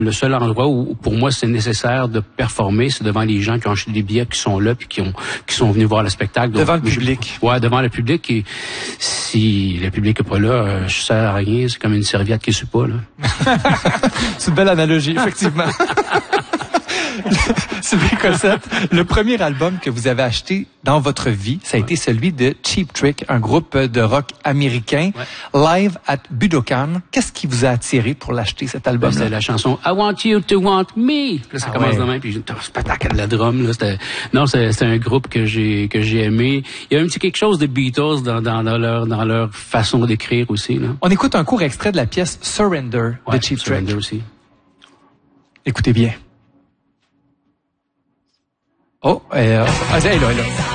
Le seul endroit où, pour moi, c'est nécessaire de performer, c'est devant les gens qui ont acheté des billets, qui sont là, puis qui sont venus voir le spectacle. Devant le public. Ouais, devant le public. Et si le public est pas là, je sers à rien. C'est comme une serviette qui suit pas, là. C'est une belle analogie, effectivement. Sylvie Cossette, le premier album que vous avez acheté dans votre vie, ça a été celui de Cheap Trick, un groupe de rock américain, live at Budokan. Qu'est-ce qui vous a attiré pour l'acheter, cet album-là? C'est la chanson I Want You to Want Me. Là, ça commence demain, puis j'ai spectacle de la drum. Là, c'était un groupe que j'ai aimé. Il y a un petit quelque chose de Beatles dans leur façon d'écrire aussi. Là. On écoute un court extrait de la pièce Surrender de Cheap Trick. Surrender aussi. Écoutez bien. Oh, elle est là.